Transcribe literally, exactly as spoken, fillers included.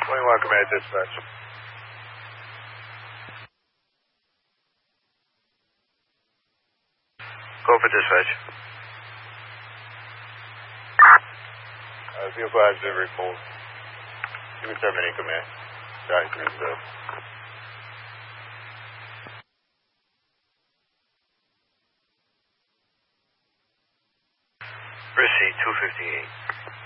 twenty-one Command Dispatch. Go for dispatch. Uh, vehicle has been repulled. You can terminate command. Charlie three zero. Receipt two fifty-eight.